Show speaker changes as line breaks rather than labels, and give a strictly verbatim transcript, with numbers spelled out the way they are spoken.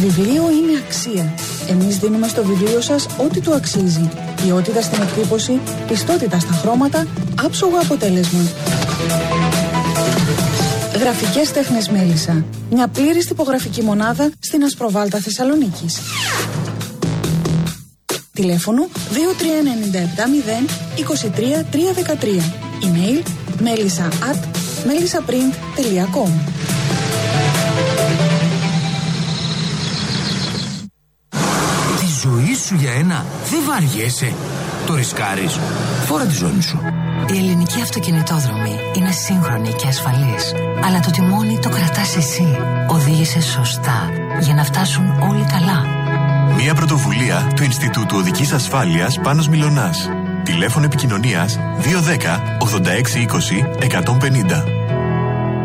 Βιβλίο είναι αξία. Εμείς δίνουμε στο βιβλίο σας ό,τι του αξίζει. Ποιότητα στην εκτύπωση, πιστότητα στα χρώματα, άψογο αποτέλεσμα. Γραφικές τέχνες Μέλισσα. Μια πλήρης τυπογραφική μονάδα στην Ασπροβάλτα Θεσσαλονίκης. Τηλέφωνο δύο τρία εννιά επτά μηδέν είκοσι τρία τρία δεκατρία. Email melissa at melissaprint τελεία com.
Τη ζωή σου για ένα δεν βαριέσαι. Το ρισκάρεις. Φόρα τη ζώνη σου.
Η ελληνική αυτοκινητόδρομη είναι σύγχρονη και ασφαλής. Αλλά το τιμόνι το κρατάς εσύ. Οδήγησε σωστά για να φτάσουν όλοι καλά.
Μια πρωτοβουλία του Ινστιτούτου Οδικής Ασφάλειας Πάνος Μιλωνάς. Τηλέφωνο επικοινωνίας δύο ένα μηδέν ογδόντα έξι είκοσι εκατόν πενήντα.